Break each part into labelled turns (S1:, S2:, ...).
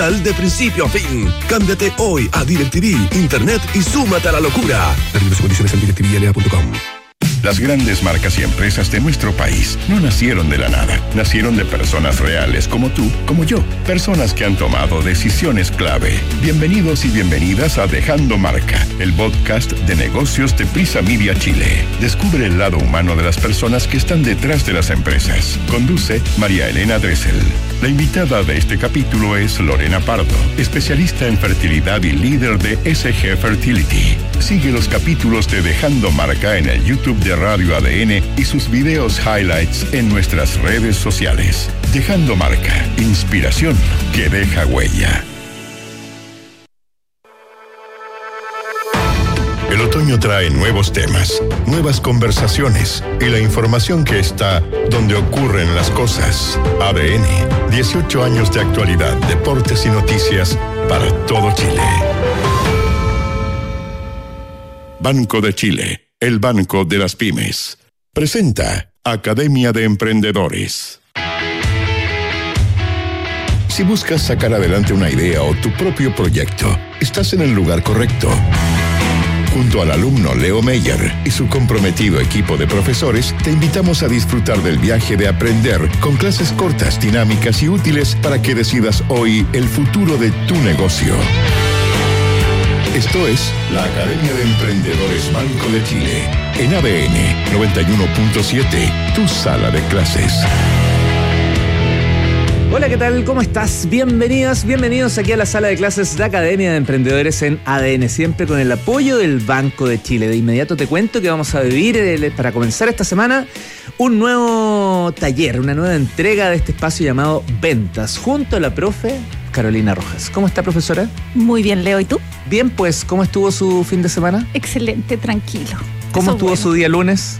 S1: de principio a fin. Cámbiate hoy a DirecTV, Internet y súmate a la locura. Términos y condiciones en DirecTV.com.
S2: Las grandes marcas y empresas de nuestro país no nacieron de la nada. Nacieron de personas reales como tú, como yo. Personas que han tomado decisiones clave. Bienvenidos y bienvenidas a Dejando Marca, el podcast de negocios de Prisa Media Chile. Descubre el lado humano de las personas que están detrás de las empresas. Conduce María Elena Dressel. La invitada de este capítulo es Lorena Pardo, especialista en fertilidad y líder de SG Fertility. Sigue los capítulos de Dejando Marca en el YouTube de Radio ADN y sus videos highlights en nuestras redes sociales. Dejando Marca, inspiración que deja huella. El otoño trae nuevos temas, nuevas conversaciones y la información que está donde ocurren las cosas. ADN, 18 años de actualidad, deportes y noticias para todo Chile. Banco de Chile, el banco de las pymes. Presenta Academia de Emprendedores. Si buscas sacar adelante una idea o tu propio proyecto, estás en el lugar correcto. Junto al alumno Leo Meyer y su comprometido equipo de profesores, te invitamos a disfrutar del viaje de aprender con clases cortas, dinámicas y útiles para que decidas hoy el futuro de tu negocio. Esto es la Academia de Emprendedores Banco de Chile, en ADN 91.7, tu sala de clases.
S3: Hola, ¿qué tal? ¿Cómo estás? Bienvenidos aquí a la sala de clases de Academia de Emprendedores en ADN, siempre con el apoyo del Banco de Chile. De inmediato te cuento que vamos a vivir, para comenzar esta semana, un nuevo taller, una nueva entrega de este espacio llamado Ventas, junto a la profe Carolina Rojas. ¿Cómo está, profesora?
S4: Muy bien, Leo. ¿Y tú?
S3: Bien, pues, ¿cómo estuvo su fin de semana?
S4: Excelente, tranquilo.
S3: ¿Cómo estuvo su día lunes?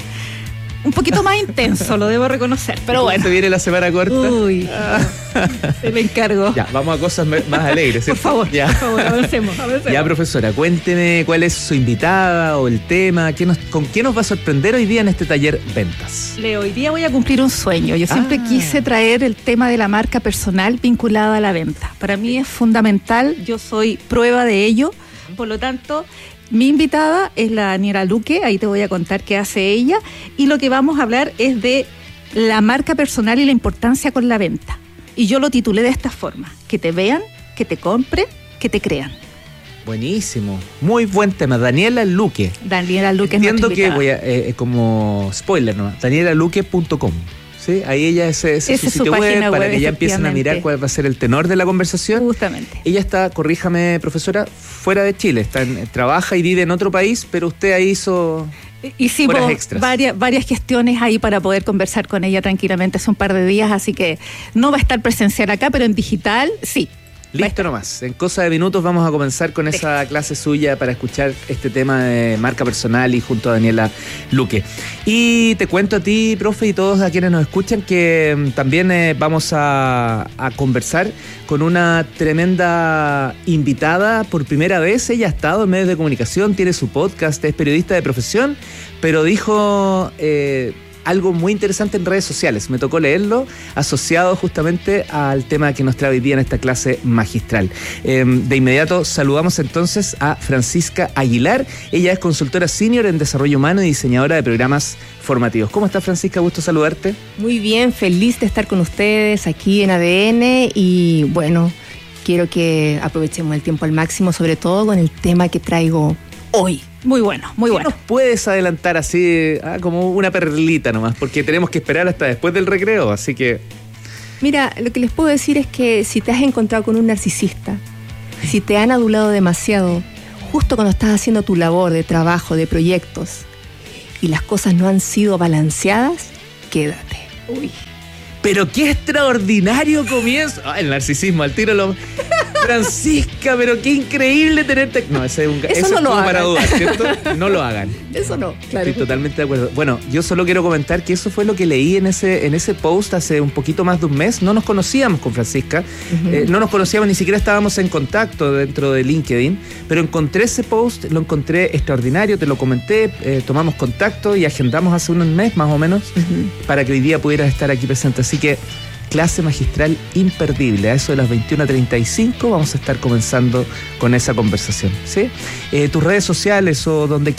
S4: Un poquito más intenso, lo debo reconocer, pero bueno.
S3: ¿Se viene la semana corta?
S4: Uy, se me encargo.
S3: Ya, vamos a cosas más alegres, ¿cierto?
S4: Por favor, avancemos.
S3: Ya, profesora, cuénteme cuál es su invitada o el tema, con qué nos va a sorprender hoy día en este taller Ventas.
S4: Leo, hoy día voy a cumplir un sueño. Yo siempre quise traer el tema de la marca personal vinculada a la venta. Para mí es fundamental, yo soy prueba de ello, por lo tanto... Mi invitada es la Daniela Luque, ahí te voy a contar qué hace ella, y lo que vamos a hablar es de la marca personal y la importancia con la venta. Y yo lo titulé de esta forma: que te vean, que te compren, que te crean.
S3: Buenísimo, muy buen tema. Daniela Luque.
S4: Daniela Luque.
S3: Entiendo que voy a, como spoiler nomás, danielaluque.com. Sí, ahí ella es su sitio web para que ya empiecen a mirar cuál va a ser el tenor de la conversación.
S4: Justamente.
S3: Ella está, corríjame, profesora, fuera de Chile, trabaja y vive en otro país, pero usted ahí
S4: hicimos
S3: horas extras.
S4: varias gestiones ahí para poder conversar con ella tranquilamente hace un par de días, así que no va a estar presencial acá, pero en digital sí.
S3: Listo nomás, en cosa de minutos vamos a comenzar con esa clase suya para escuchar este tema de marca personal y junto a Daniela Luque. Y te cuento a ti, profe, y todos a quienes nos escuchan que también vamos a conversar con una tremenda invitada por primera vez. Ella ha estado en medios de comunicación, tiene su podcast, es periodista de profesión, pero dijo... algo muy interesante en redes sociales, me tocó leerlo, asociado justamente al tema que nos trae hoy día en esta clase magistral. De inmediato saludamos entonces a Francisca Aguilar. Ella es consultora senior en desarrollo humano y diseñadora de programas formativos. ¿Cómo estás, Francisca? Gusto saludarte.
S5: Muy bien, feliz de estar con ustedes aquí en ADN y bueno, quiero que aprovechemos el tiempo al máximo, sobre todo con el tema que traigo hoy.
S4: Muy bueno, muy bueno.
S3: ¿Nos puedes adelantar así, como una perlita nomás? Porque tenemos que esperar hasta después del recreo, así que...
S5: Mira, lo que les puedo decir es que si te has encontrado con un narcisista, si te han adulado demasiado, justo cuando estás haciendo tu labor de trabajo, de proyectos, y las cosas no han sido balanceadas, quédate.
S4: Uy.
S3: Pero qué extraordinario comienzo. El narcisismo, al tiro lo... Francisca, pero qué increíble tenerte... No, ese es un... Eso no lo hagan. Para dudar, ¿cierto? No lo hagan.
S5: Eso no, claro.
S3: Estoy totalmente de acuerdo. Bueno, yo solo quiero comentar que eso fue lo que leí en ese post hace un poquito más de un mes. No nos conocíamos con Francisca. No nos conocíamos, ni siquiera estábamos en contacto dentro de LinkedIn. Pero encontré ese post, lo encontré extraordinario, te lo comenté, tomamos contacto y agendamos hace un mes más o menos para que hoy día pudieras estar aquí presente. Así que clase magistral imperdible. A eso de las 21:35 vamos a estar comenzando con esa conversación, ¿sí? Tus redes sociales o donde